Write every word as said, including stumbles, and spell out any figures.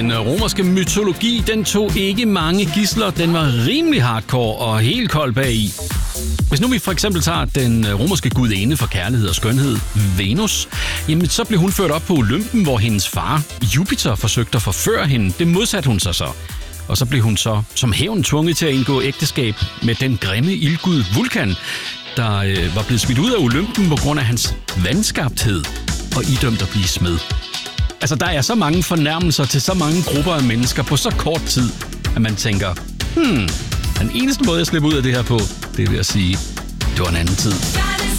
Den romerske mytologi, den tog ikke mange gidsler. Den var rimelig hardcore og helt kold bagi. Hvis nu vi for eksempel tager den romerske gudinde for kærlighed og skønhed, Venus, jamen så blev hun ført op på Olympen, hvor hendes far, Jupiter, forsøgte at forføre hende. Det modsatte hun sig så. Og så blev hun så som hævn tvunget til at indgå ægteskab med den grimme ildgud Vulkan, der øh, var blevet smidt ud af Olympen på grund af hans vandskabthed og idømt at blive smed. Altså, der er så mange fornærmelser til så mange grupper af mennesker på så kort tid, at man tænker, hmm, den eneste måde, jeg slipper ud af det her på, det vil jeg sige, det var en anden tid.